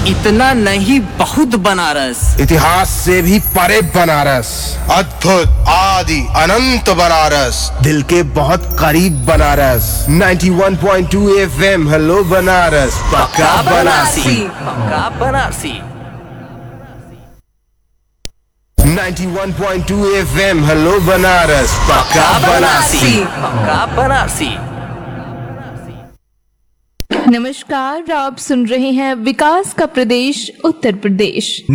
इतना नहीं बहुत बनारस, इतिहास से भी परे बनारस, अद्भुत आदि अनंत बनारस, दिल के बहुत करीब बनारस। 91.2 FM हेलो बनारस, पक्का बनारसी, पक्का बनारसी। 91.2 FM हेलो बनारस, पक्का बनारसी, पक्का बनारसी। नमस्कार, आप सुन रहे हैं विकास का प्रदेश उत्तर प्रदेश।